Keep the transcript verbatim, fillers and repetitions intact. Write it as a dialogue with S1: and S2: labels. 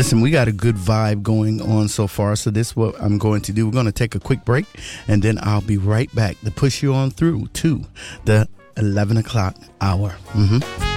S1: Listen, we got a good vibe going on so far. So this is what I'm going to do. We're going to take a quick break, and then I'll be right back to push you on through to the eleven o'clock hour. Mm-hmm.